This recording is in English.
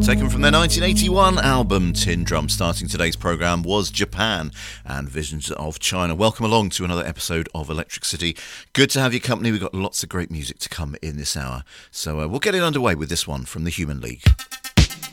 Taken from their 1981 album Tin Drum. Starting today's programme was Japan and Visions of China. Welcome along to another episode of Electric City. Good to have your company. We've got lots of great music to come in this hour. So we'll get it underway with this one from the Human League.